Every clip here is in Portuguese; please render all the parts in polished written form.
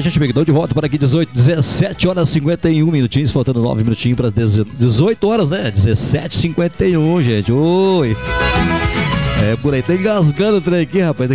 gente, amigo. Estou de volta para aqui, 17 horas e 51 minutinhos, faltando 9 minutinhos para 18 horas, né? 17h51, gente. Oi. É, por aí, tá engasgando o trem aqui, rapaz.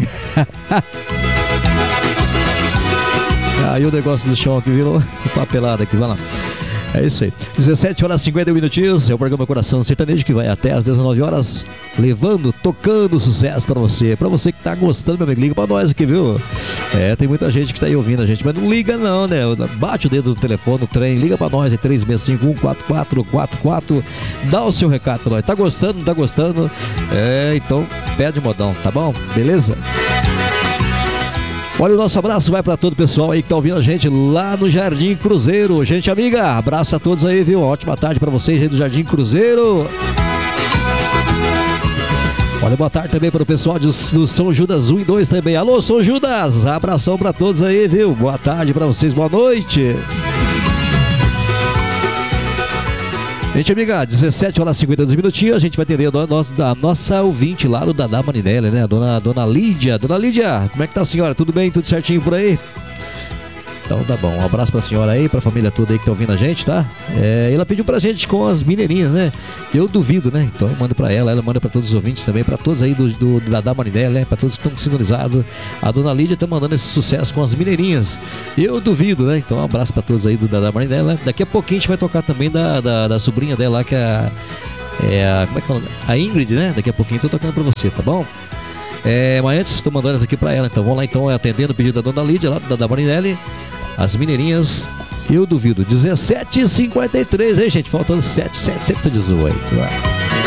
Aí o negócio do chão aqui virou papelada aqui, vai lá. É isso aí. 17 horas e 51 minutinhos. É o programa Coração Sertanejo que vai até às 19 horas, levando, tocando sucesso pra você. Pra você que tá gostando, meu amigo, liga pra nós aqui, viu? É, tem muita gente que tá aí ouvindo a gente, mas não liga não, né? Bate o dedo no telefone, no trem, liga pra nós, é 3651-4444. Dá o seu recado pra nós. Tá gostando, não tá gostando? É, então pede modão, tá bom? Beleza? Olha, o nosso abraço vai para todo o pessoal aí que tá ouvindo a gente lá no Jardim Cruzeiro. Gente amiga, abraço a todos aí, viu? Uma ótima tarde para vocês aí do Jardim Cruzeiro. Olha, boa tarde também para o pessoal do São Judas 1 e 2 também. Alô, São Judas, abração para todos aí, viu? Boa tarde para vocês, boa noite. Gente amiga, 17 horas e 52 minutinhos, a gente vai atender a nossa ouvinte lá do Dadá Marinelli, né? Dona Lídia. Dona Lídia, como é que tá a senhora? Tudo bem? Tudo certinho por aí? Então tá bom, um abraço pra senhora aí, pra família toda aí que tá ouvindo a gente, tá? Ela pediu pra gente com as mineirinhas, né? Eu duvido, né? Então eu mando pra ela manda pra todos os ouvintes também, pra todos aí do Dadá Marinelli, né? Pra todos que estão sintonizados. A Dona Lídia tá mandando esse sucesso com as mineirinhas. Eu duvido, né? Então um abraço pra todos aí do Dadá Marinelli, né? Daqui a pouquinho a gente vai tocar também da sobrinha dela lá, que é como é que fala? A Ingrid, né? Daqui a pouquinho eu tô tocando pra você, tá bom? Mas antes, estou mandando essa aqui pra ela, então vamos lá, então, atendendo o pedido da Dona Lídia lá, da Marinelli. As mineirinhas, eu duvido. 17h53, hein, gente? Faltando 7 para 18.